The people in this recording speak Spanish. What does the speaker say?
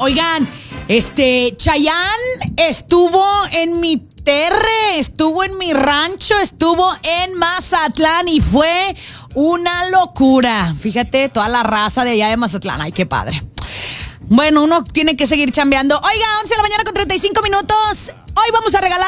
Oigan, Chayanne estuvo en mi terre, estuvo en mi rancho, estuvo en Mazatlán y fue una locura. Fíjate, toda la raza de allá de Mazatlán. Ay, qué padre. Bueno, uno tiene que seguir chambeando. Oiga, 11 de la mañana con 35 minutos. Hoy vamos a regalar